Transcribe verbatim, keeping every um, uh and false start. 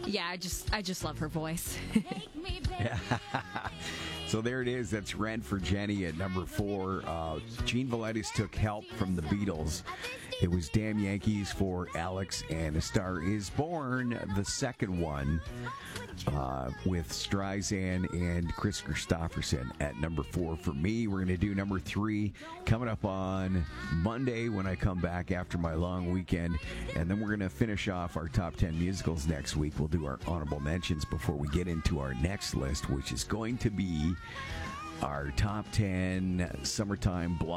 Yeah, I just I just love her voice. So there it is. That's Rent for Jenny at number four. Uh, Gene Valletta took help from the Beatles. It was Damn Yankees for Alex, and A Star Is Born, the second one, uh, with Streisand and Chris Christopherson at number four for me. We're going to do number three coming up on Monday when I come back after my long weekend, and then we're going to finish off our top ten musicals next week. We'll do our honorable mentions before we get into our next list, which is going to be our top ten summertime block.